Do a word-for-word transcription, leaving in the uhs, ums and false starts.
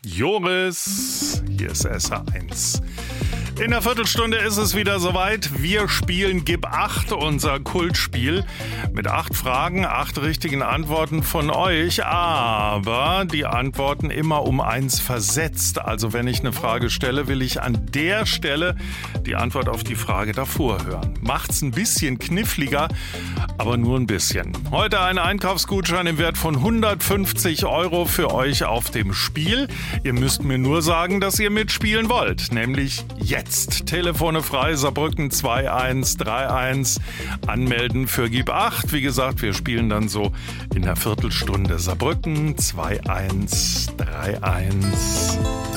Joris, hier ist S R eins. In der Viertelstunde ist es wieder soweit. Wir spielen Gib acht, unser Kultspiel. Mit acht Fragen, acht richtigen Antworten von euch. Aber die Antworten immer um eins versetzt. Also wenn ich eine Frage stelle, will ich an der Stelle die Antwort auf die Frage davor hören. Macht's ein bisschen kniffliger, aber nur ein bisschen. Heute ein Einkaufsgutschein im Wert von hundertfünfzig Euro für euch auf dem Spiel. Ihr müsst mir nur sagen, dass ihr mitspielen wollt. Nämlich jetzt. Jetzt Telefone frei, Saarbrücken zwei eins drei eins. Anmelden für Gib acht. Wie gesagt, wir spielen dann so in der Viertelstunde. Saarbrücken zwei eins drei eins.